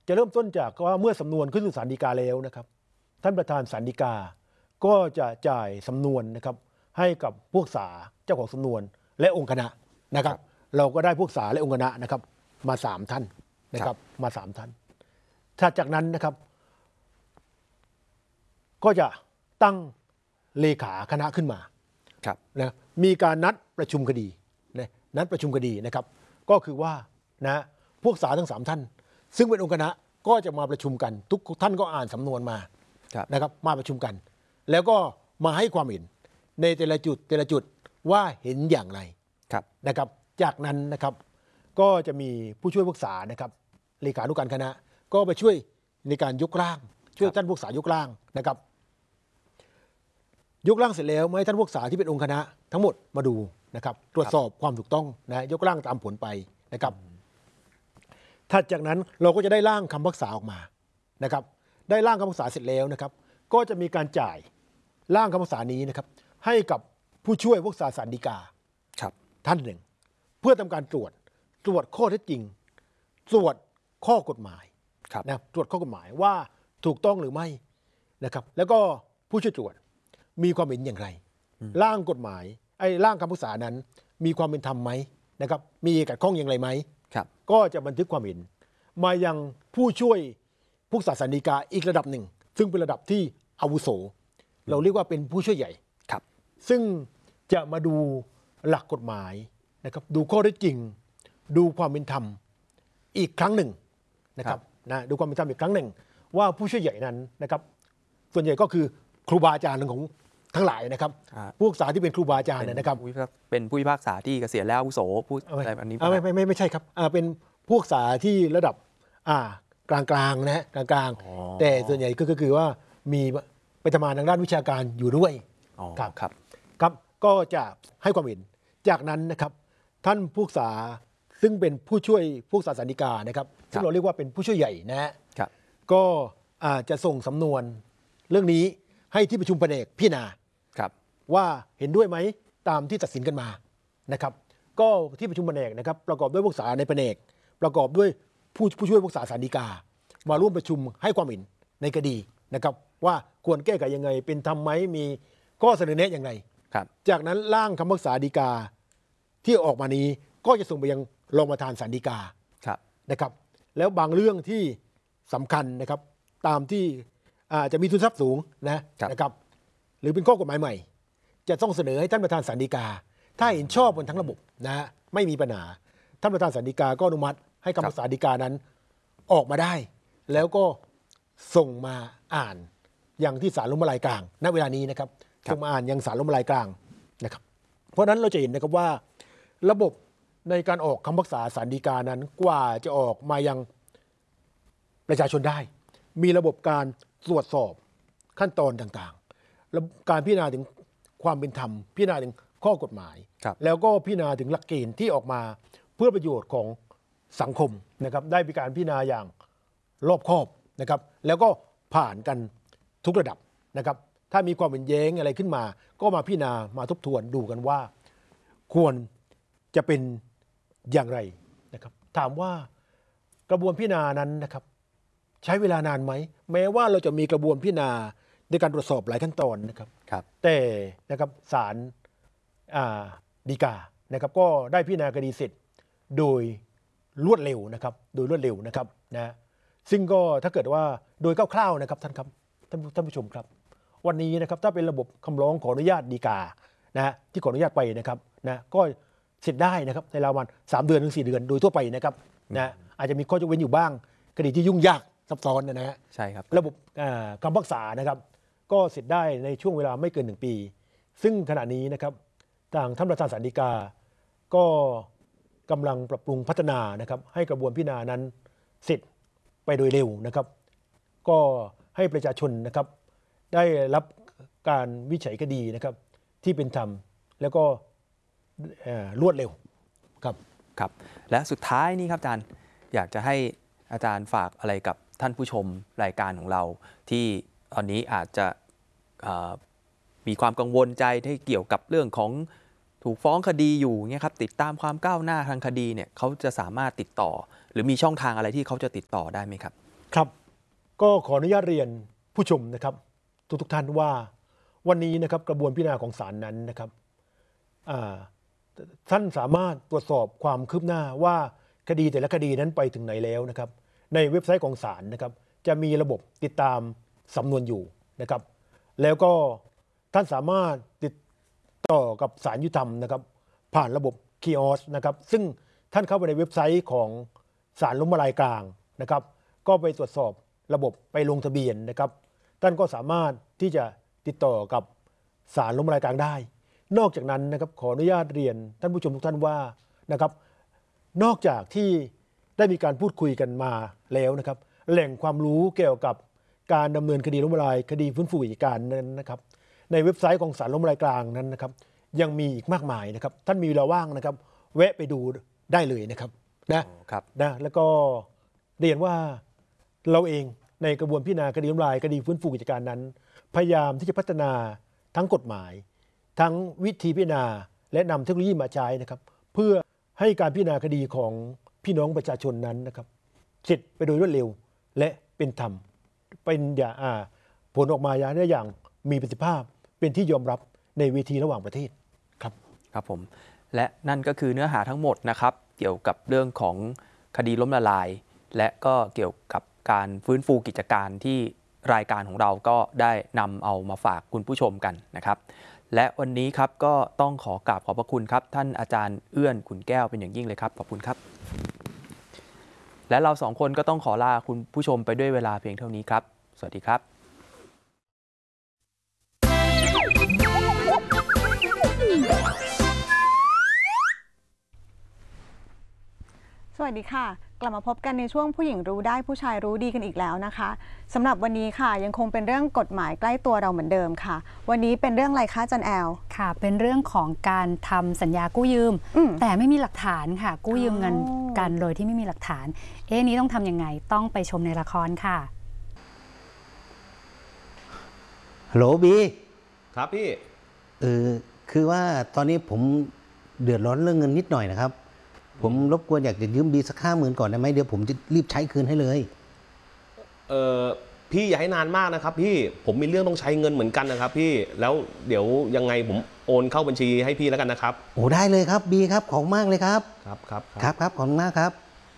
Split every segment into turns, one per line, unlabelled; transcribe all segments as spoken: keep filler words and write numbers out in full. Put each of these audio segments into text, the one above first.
จะเริ่มต้นจากว่าเมื่อสำนวนขึ้นสู่ศาลฎีกาแล้วนะครับท่านประธานศาลฎีกาก็จะจ่ายสำนวนนะครับให้กับพวกศาลเจ้าของสำนวนและองค์คณะนะครับเราก็ได้พวกศาลและองค์คณะนะครับมาสามท่านนะครับมาสามท่านถ้าจากนั้นนะครับก็จะตั้งเลขาคณะขึ้นมานะมีการนัดประชุมคดีนะนัดประชุมคดีนะครับก็คือว่านะพวกศาลทั้งสามท่านซึ่งเป็นองค์คณะก็จะมาประชุมกันทุกท่านก็อ่านสำนวนมานะครับมาประชุมกันแล้วก็มาให้ความเห็นในแต่ละจุดแต่ละจุดว่าเห็นอย่างไรนะครับจากนั้นนะครับก็จะมีผู้ช่วยพวกศาลนะครับเลขานุการคณะก็ไปช่วยในการยกร่างช่วยท่านพวกศาลยกร่างนะครับยกร่างเสร็จแล้วให้ท่านพวกศาลที่เป็นองค์คณะทั้งหมดมาดูนะครับตรวจสอบความถูกต้องนะยกร่างตามผลไปนะครับถัดจากนั้นเราก็จะได้ร่างคำพิพากษาออกมานะครับได้ร่างคำพิพากษาเสร็จแล้วนะครับก็จะมีการจ่ายร่างคำพิพากษานี้นะครับให้กับผู้ช่วยพวกศาลศาลฎีกาท่านหนึ่งเพื่อทำการตรวจตรวจข้อเท็จจริงตรวจข้อกฎหมายนะตรวจข้อกฎหมายว่าถูกต้องหรือไม่นะครับแล้วก็ผู้ช่วยตรวจมีความเห็นอย่างไรร่างกฎหมายไอ้ร่างคำพิพากษานั้นมีความเป็นธรรมไหมนะครับมีขัดข้องอย่างไรไหมก็จะบันทึกความเห็นมายังผู้ช่วยผู้ศาลศาลฎีกาอีกระดับหนึ่งซึ่งเป็นระดับที่อาวุโสเราเรียกว่าเป็นผู้ช่วยใหญ่ซึ่งจะมาดูหลักกฎหมายนะครับดูข้อเท็จจริงดูความเป็นธรรมอีกครั้งหนึ่งนะครับนะดูความเป็นธรรมอีกครั้งหนึ่งว่าผู้ช่วยใหญ่นั้นนะครับส่วนใหญ่ก็คือครูบาอาจารย์ของทั้งหลายนะครับผู้พิพากษาที่เป็นครูบาอาจารย์นะครับ
เป็นผู้พิพากษาที่เกษียณแล้วอาวุโสผู้อะไรแบบนี้
ไม่ไม่ไม่ไม่ใช่ครับเป็นผู้พิพากษาที่ระดับกลางกลางนะฮะกลางกลางแต่ส่วนใหญ่ก็คือว่ามีไปทำงานทางด้านวิชาการอยู่ด้วยครับครับครับก็จะให้ความเห็นจากนั้นนะครับท่านผู้พิพากษาซึ่งเป็นผู้ช่วยผู้พิพากษาศาลฎีกานะครับซึ่งเราเรียกว่าเป็นผู้ช่วยใหญ่นะฮะก็อาจจะส่งสำนวนเรื่องนี้ให้ที่ประชุมแผนกพิจารณาว่าเห็นด้วยไหมตามที่ตัดสินกันมานะครับก็ที่ประชุมแผนกนะครับประกอบด้วยผู้พิพากษาในแผนกประกอบด้วยผู้ผู้ช่วยผู้พิพากษาศาลฎีกามาร่วมประชุมให้ความเห็นในคดีนะครับว่าควรแก้ไขยังไงเป็นธรรมไหมมีข้อเสนอแนะอย่างไรจากนั้นร่างคำพิพากษาฎีกาที่ออกมานี้ก็จะส่งไปยังรองประธานศาลฎีกานะครับแล้วบางเรื่องที่สำคัญนะครับตามที่อาจจะมีทุนทรัพย์สูงนะนะครับหรือเป็นข้อกฎหมายใหม่จะต้องเสนอให้ท่านประธานศาลฎีกาถ้าเห็นชอบบนทั้งระบบนะไม่มีปัญหาท่านประธานศาลฎีกาก็อนุมัติให้คำพิพากษาฎีกานั้นออกมาได้แล้วก็ส่งมาอ่านอย่างที่ศาลล้มละลายกลางณเวลานี้นะครับส่งมาอ่านยังศาลล้มละลายกลางนะครับเพราะฉะนั้นเราจะเห็นนะครับว่าระบบในการออกคำพิพากษาศาลฎีกานั้นกว่าจะออกมายังประชาชนได้มีระบบการตรวจสอบขั้นตอนต่างๆและการพิจารณาถึงความเป็นธรรมพิจารณาถึงข้อกฎหมายแล้วก็พิจารณาถึงหลักเกณฑ์ที่ออกมาเพื่อประโยชน์ของสังคมนะครับได้มีการพิจารณาอย่างรอบคอบนะครับแล้วก็ผ่านกันทุกระดับนะครับถ้ามีความเห็นแย้งอะไรขึ้นมาก็มาพิจารณามาทบทวนดูกันว่าควรจะเป็นอย่างไรนะครับถามว่ากระบวนพิจารณานั้นนะครับใช้เวลานานไหมแม้ว่าเราจะมีกระบวนพิจารณาในการตรวจสอบหลายขั้นตอนนะครับแต่นะครับศาลฎีกานะครับก็ได้พิจารณาคดีเสร็จโดยรวดเร็วนะครับโดยรวดเร็วนะครับนะซึ่งก็ถ้าเกิดว่าโดยคร่าวๆนะครับท่านครับท่านท่านผู้ชมครับวันนี้นะครับถ้าเป็นระบบคำร้องขออนุญาตฎีกานะฮะที่ขออนุญาตไปนะครับนะก็เสร็จได้นะครับในราววันสามเดือนถึงสี่เดือนโดยทั่วไปนะครับนะอาจจะมีข้อยกเว้นอยู่บ้างคดีที่ยุ่งยากซับซ้อนนะฮะ
ใช่ครับ
ระบบคำพิพากษานะครับก็เสร็จได้ในช่วงเวลาไม่เกินหนึ่งปีซึ่งขณะนี้นะครับทางท่านประธานศาลฎีกาก็กำลังปรับปรุงพัฒนานะครับให้กระบวนพิจารณานั้นเสร็จไปโดยเร็วนะครับก็ให้ประชาชนนะครับได้รับการวิจัยคดีนะครับที่เป็นธรรมแล้วก็รวดเร็วครับ
ครับและสุดท้ายนี่ครับอาจารย์อยากจะให้อาจารย์ฝากอะไรกับท่านผู้ชมรายการของเราที่ตอนนี้อาจจะมีความกังวลใจที่เกี่ยวกับเรื่องของถูกฟ้องคดีอยู่เนี่ยครับติดตามความก้าวหน้าทางคดีเนี่ยเขาจะสามารถติดต่อหรือมีช่องทางอะไรที่เขาจะติดต่อได้ไหมครับ
ครับก็ขออนุญาตเรียนผู้ชมนะครับทุกทุกท่านว่าวันนี้นะครับกระบวนพิจารณาของศาลนั้นนะครับท่านสามารถตรวจสอบความคืบหน้าว่าคดีแต่ละคดีนั้นไปถึงไหนแล้วนะครับในเว็บไซต์ของศาลนะครับจะมีระบบติดตามสำนวนอยู่นะครับแล้วก็ท่านสามารถติดต่อกับศาลยุติธรรมนะครับผ่านระบบคีออสนะครับซึ่งท่านเข้าไปในเว็บไซต์ของศาลล้มละลายกลางนะครับก็ไปตรวจสอบระบบไปลงทะเบียนนะครับท่านก็สามารถที่จะติดต่อกับศาลล้มละลายกลางได้นอกจากนั้นนะครับขออนุญาตเรียนท่านผู้ชมทุกท่านว่านะครับนอกจากที่ได้มีการพูดคุยกันมาแล้วนะครับแหล่งความรู้เกี่ยวกับการดำเนินคดีล้มละลายคดีฟื้นฟูกิจการนั้นนะครับในเว็บไซต์ของศาลล้มละลายกลางนั้นนะครับยังมีอีกมากมายนะครับท่านมีเวลาว่างนะครับแวะไปดูได้เลยนะครับนะครับนะแล้วก็เรียนว่าเราเองในกระบวนพิจารณาคดีล้มละลายคดีฟื้นฟูกิจการนั้นพยายามที่จะพัฒนาทั้งกฎหมายทั้งวิธีพิจารณาและนำเทคโนโลยีมาใช้นะครับเพื่อให้การพิจารณาคดีของพี่น้องประชาชนนั้นนะครับเสร็จไปโดยรวดเร็วและเป็นธรรมเป็นอย่างผลออกมาได้อย่างมีประสิทธิภาพเป็นที่ยอมรับในเวทีระหว่างประเทศครับ
ครับผมและนั่นก็คือเนื้อหาทั้งหมดนะครับเกี่ยวกับเรื่องของคดีล้มละลายและก็เกี่ยวกับการฟื้นฟูกิจการที่รายการของเราก็ได้นำเอามาฝากคุณผู้ชมกันนะครับและวันนี้ครับก็ต้องขอกราบขอบพระคุณครับท่านอาจารย์เอื้อนขุนแก้วเป็นอย่างยิ่งเลยครับขอบคุณครับและเราสองคนก็ต้องขอลาคุณผู้ชมไปด้วยเวลาเพียงเท่านี้ครับสวัสดีครับ
สวัสดีค่ะกลับมาพบกันในช่วงผู้หญิงรู้ได้ผู้ชายรู้ดีกันอีกแล้วนะคะสำหรับวันนี้ค่ะยังคงเป็นเรื่องกฎหมายใกล้ตัวเราเหมือนเดิมค่ะวันนี้เป็นเรื่องอะไรคะจันแอล
ค่ะเป็นเรื่องของการทำสัญญากู้ยืมแต่ไม่มีหลักฐานค่ะกู้ยืมเงินกันโดยที่ไม่มีหลักฐานเอ๊ะนี้ต้องทำยังไงต้องไปชมในละครค่ะ
ฮัลโหลบี
ครับพี่
เออคือว่าตอนนี้ผมเดือดร้อนเรื่องเงินนิดหน่อยนะครับผมรบกวนอยากจะยืมบีสักห้าหมื่นก่อนได้ไหมเดี๋ยวผมจะรีบใช้คืนให้เลย
เออพี่อย่าให้นานมากนะครับพี่ผมมีเรื่องต้องใช้เงินเหมือนกันนะครับพี่แล้วเดี๋ยวยังไงผมโอนเข้าบัญชีให้พี่แล้วกันนะครับ
โอ้ได้เลยครับบีครับของมากเลยครับ
ครับครับ
ครับครับขอบคุณมากครับ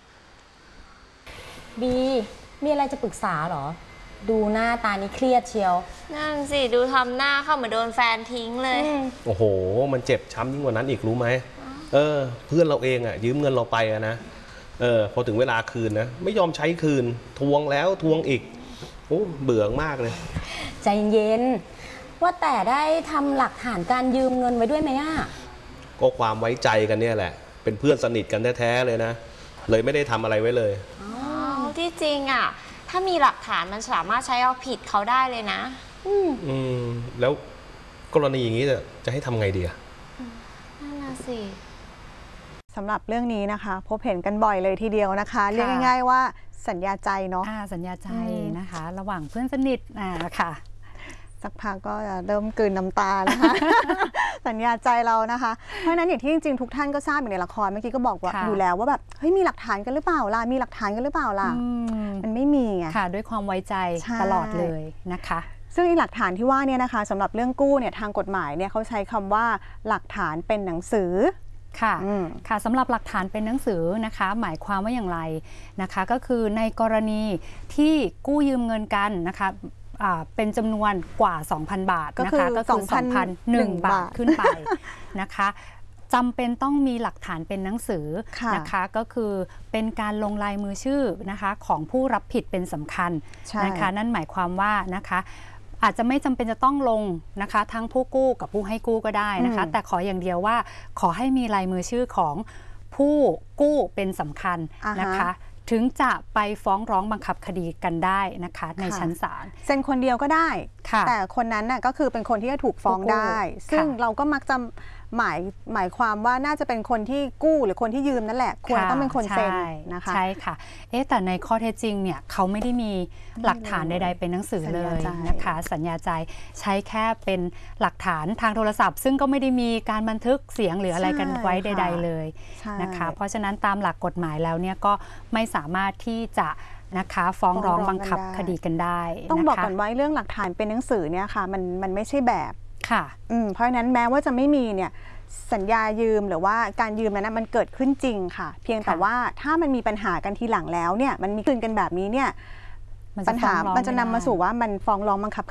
บีมีอะไรจะปรึกษาหรอดูหน้าตานี้เครียดเชียว
นั่นสิดูทำหน้าเข้าเหมือนโดนแฟนทิ้งเลย
โอ้โหมันเจ็บช้ำยิ่งกว่านั้นอีกรู้ไหมเออเพื่อนเราเองอ่ะยืมเงินเราไปอะนะเออพอถึงเวลาคืนนะไม่ยอมใช้คืนทวงแล้วทวงอีกโอ้เบื่อมากเลย
ใจเย็นว่าแต่ได้ทำหลักฐานการยืมเงินไว้ด้วยไหมอ่ะ
ก็ความไว้ใจกันเนี่ยแหละเป็นเพื่อนสนิทกันแท้ๆเลยนะเลยไม่ได้ทำอะไรไว้เลย
อ๋อที่จริงอ่ะถ้ามีหลักฐานมันสามารถใช้เอาผิดเขาได้เลยนะ
อืมอืมแล้วกรณีอย่างนี้จะจะให้ทำไงดีอ่ะ
นั่นน่ะสิ
สำหรับเรื่องนี้นะคะพบเห็นกันบ่อยเลยทีเดียวนะคะเรียกง่ายๆว่าสัญญาใจเนาะ
สัญญาใจนะคะระหว่างเพื่อนสนิทอ่าค่ะ
สักพักก็จะเริ่มกลืนน้ำตานะคะ สัญญาใจเรานะคะเพราะฉะนั้นอย่างที่จริงๆทุกท่านก็ทราบอยู่ในละครเมื่อกี้ก็บอกว่าอยู่แล้วว่าแบบเฮ้ยมีหลักฐานกันหรือเปล่าล่ะมีหลักฐานกันหรือเปล่าล่ะมันไม่มีไง
ค่ะด้วยความไว้ใจตลอดเลยนะคะ
ซึ่งหลักฐานที่ว่าเนี่ยนะคะสำหรับเรื่องกู้เนี่ยทางกฎหมายเนี่ยเขาใช้คำว่าหลักฐานเป็นหนังสือ
ค่ะค่ะสำหรับหลักฐานเป็นหนังสือนะคะหมายความว่าอย่างไรนะคะก็คือในกรณีที่กู้ยืมเงินกันนะคะเป็นจำนวนกว่า สองพัน บาทนะคะก็คือ สองพันหนึ่ง บาทขึ้นไปนะคะจำเป็นต้องมีหลักฐานเป็นหนังสือนะคะก็คือเป็นการลงลายมือชื่อนะคะของผู้รับผิดเป็นสำคัญนะคะนั่นหมายความว่านะคะอาจจะไม่จำเป็นจะต้องลงนะคะทั้งผู้กู้กับผู้ให้กู้ก็ได้นะคะแต่ขออย่างเดียวว่าขอให้มีลายมือชื่อของผู้กู้เป็นสำคัญนะคะถึงจะไปฟ้องร้องบังคับคดีกันได้นะคะในชั้นศาล
เซ็นคนเดียวก็ได้แต่คนนั้นน่ะก็คือเป็นคนที่จะถูกฟ้องได้ซึ่งเราก็มักจะหมายหมายความว่าน่าจะเป็นคนที่กู้หรือคนที่ยืมนั่นแหละควรต้องเป็นคนเซ็นนะคะ
ใช่ค่ะเอ๊ะแต่ในข้อเท็จจริงเนี่ยเขาไม่ได้มีหลักฐานใดๆเป็นหนังสือเลยนะคะสัญญาใจใช้แค่เป็นหลักฐานทางโทรศัพท์ซึ่งก็ไม่ได้มีการบันทึกเสียงหรืออะไรกันไว้ใดๆเลยนะคะเพราะฉะนั้นตามหลักกฎหมายแล้วเนี่ยก็ไม่สามารถที่จะนะคะฟ้องร้อง
ฟ้องร้อง
บังคับ
กันได้
คดีกันได้
ต้องบอก
นะคะ
ก่อนว่าเรื่องหลักฐานเป็นหนังสือเนี่ยค่ะมันมันไม่ใช่แบบ
ค่ะ
อืมเพราะฉะนั้นแม้ว่าจะไม่มีเนี่ยสัญญายืมหรือว่าการยืมนั้นนะมันเกิดขึ้นจริงค่ะ เพียงแต่
ค่ะ
ว่าถ้ามันมีปัญหากันทีหลังแล้วเนี่ยมันมีคืนกันแบบนี้เนี่ย
มันจะ
ปัญหา
ฟ้องร้อง
มันจะนำ
ไม่
มา
ได้
สู่ว่ามันฟ้องร้องบังคับ